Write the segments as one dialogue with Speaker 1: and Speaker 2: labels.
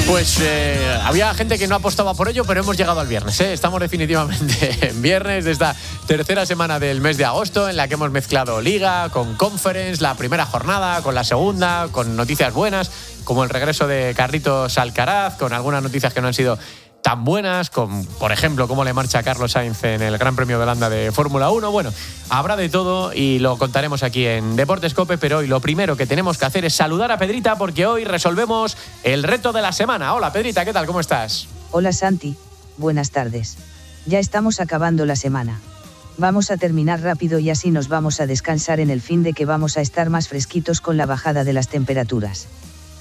Speaker 1: Pues había gente que no apostaba por ello, pero hemos llegado al viernes, ¿eh? Estamos definitivamente en viernes de esta tercera semana del mes de agosto, en la que hemos mezclado Liga con Conference, la primera jornada con la segunda, con noticias buenas, como el regreso de Carlitos Alcaraz, con algunas noticias que no han sido tan buenas, con, por ejemplo, cómo le marcha a Carlos Sainz en el Gran Premio de Holanda de Fórmula 1. Bueno, habrá de todo y lo contaremos aquí en Deportes COPE, pero hoy lo primero que tenemos que hacer es saludar a Pedrita, porque hoy resolvemos el reto de la semana. Hola, Pedrita, ¿qué tal? ¿Cómo estás?
Speaker 2: Hola, Santi. Buenas tardes. Ya estamos acabando la semana. Vamos a terminar rápido y así nos vamos a descansar en el fin de que vamos a estar más fresquitos con la bajada de las temperaturas.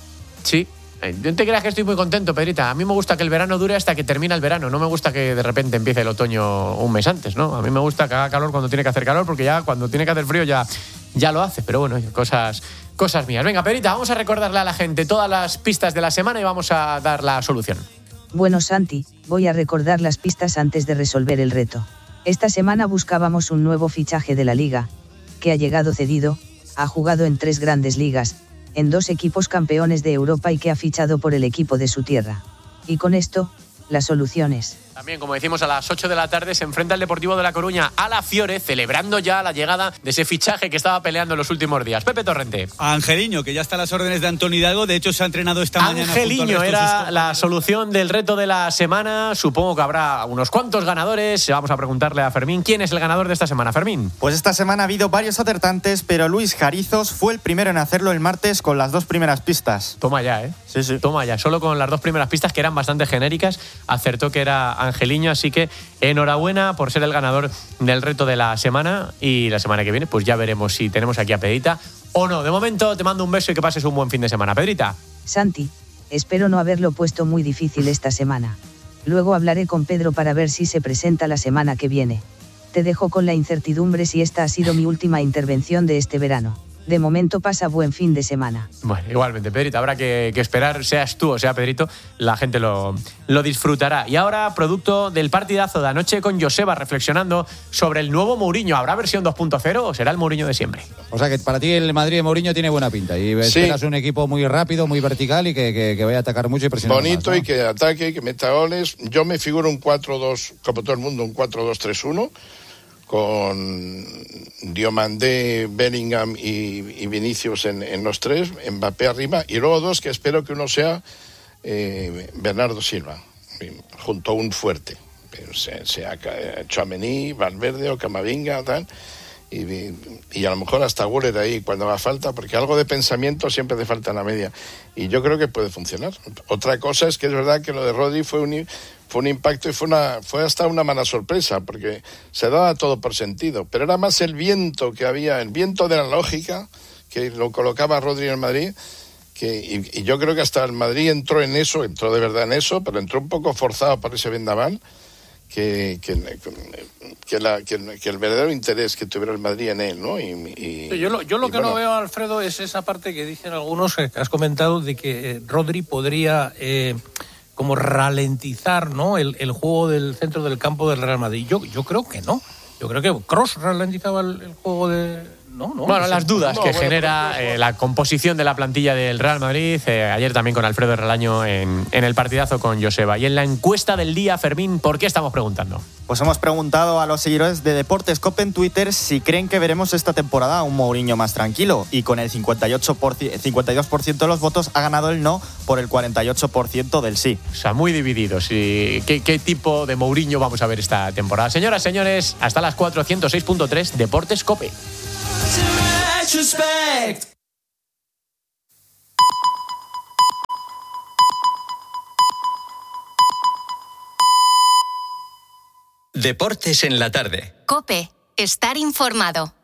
Speaker 1: Sí. No te creas que estoy muy contento, Pedrita. A mí me gusta que el verano dure hasta que termina el verano. No me gusta que de repente empiece el otoño un mes antes, ¿no? A mí me gusta que haga calor cuando tiene que hacer calor, porque ya cuando tiene que hacer frío ya lo hace. Pero bueno, cosas mías. Venga, Pedrita, vamos a recordarle a la gente todas las pistas de la semana y vamos a dar la solución.
Speaker 2: Bueno, Santi, voy a recordar las pistas antes de resolver el reto. Esta semana buscábamos un nuevo fichaje de la Liga, que ha llegado cedido, ha jugado en 3 grandes ligas, en 2 equipos campeones de Europa y que ha fichado por el equipo de su tierra. Y con esto, las soluciones.
Speaker 1: También, como decimos, a las 8 de la tarde se enfrenta el Deportivo de La Coruña a la Fiore, celebrando ya la llegada de ese fichaje que estaba peleando en los últimos días. Pepe Torrente.
Speaker 3: Angeliño, que ya está a las órdenes de Antoni Hidalgo. De hecho, se ha entrenado esta mañana.
Speaker 1: Angeliño era la solución del reto de la semana. Supongo que habrá unos cuantos ganadores. Vamos a preguntarle a Fermín quién es el ganador de esta semana. Fermín.
Speaker 4: Pues esta semana ha habido varios acertantes, pero Luis Jarizos fue el primero en hacerlo el martes con las 2 primeras pistas.
Speaker 1: Toma ya, ¿eh?
Speaker 4: Sí.
Speaker 1: Toma ya. Solo con las 2 primeras pistas, que eran bastante genéricas, acertó que era Angeliño. Así que enhorabuena por ser el ganador del reto de la semana. Y la semana que viene, pues ya veremos si tenemos aquí a Pedrita o no. De momento, te mando un beso y que pases un buen fin de semana. Pedrita.
Speaker 2: Santi, espero no haberlo puesto muy difícil esta semana. Luego hablaré con Pedro para ver si se presenta la semana que viene. Te dejo con la incertidumbre si esta ha sido mi última intervención de este verano. De momento pasa buen fin de semana.
Speaker 1: Bueno, igualmente, Pedrito, habrá que esperar, seas tú o sea Pedrito, la gente lo disfrutará. Y ahora, producto del partidazo de anoche con Joseba, reflexionando sobre el nuevo Mourinho. ¿Habrá versión 2.0 o será el Mourinho de siempre?
Speaker 5: O sea que para ti el Madrid de Mourinho tiene buena pinta y esperas un equipo muy rápido, muy vertical y que vaya a atacar mucho y presionar
Speaker 6: bonito
Speaker 5: más, ¿no?
Speaker 6: Y que ataque, que meta goles. Yo me figuro un 4-2, como todo el mundo, un 4-2-3-1. Con Diomandé, Bellingham y Vinicius en los 3, Mbappé arriba, y luego 2 que espero que uno sea Bernardo Silva, junto a un fuerte, sea Tchouaméni, Valverde o Camavinga, tal, y a lo mejor hasta Güler ahí cuando haga falta, porque algo de pensamiento siempre hace falta en la media, y yo creo que puede funcionar. Otra cosa es que es verdad que lo de Rodri fue un impacto y fue hasta una mala sorpresa, porque se daba todo por sentido, pero era más el viento que había, el viento de la lógica, que lo colocaba Rodri en Madrid, y yo creo que hasta el Madrid entró de verdad en eso, pero entró un poco forzado por ese vendaval, que el verdadero interés que tuviera el Madrid en él, ¿no?
Speaker 7: Yo lo que no veo, Alfredo, es esa parte que dicen algunos, que has comentado, de que Rodri podría como ralentizar, ¿no?, el juego del centro del campo del Real Madrid. Yo creo que no. Yo creo que Kroos ralentizaba el juego de... No,
Speaker 1: bueno, las dudas que genera la composición de la plantilla del Real Madrid. Ayer también con Alfredo Relaño en el partidazo con Joseba. Y en la encuesta del día, Fermín, ¿por qué estamos preguntando?
Speaker 4: Pues hemos preguntado a los seguidores de Deportes COPE en Twitter si creen que veremos esta temporada un Mourinho más tranquilo. Y con el 52% de los votos ha ganado el no por el 48% del sí.
Speaker 1: O sea, muy divididos. ¿Y qué tipo de Mourinho vamos a ver esta temporada? Señoras, señores, hasta las 4, 106.3, Deportes COPE.
Speaker 8: Deportes en la tarde.
Speaker 9: COPE. Estar informado.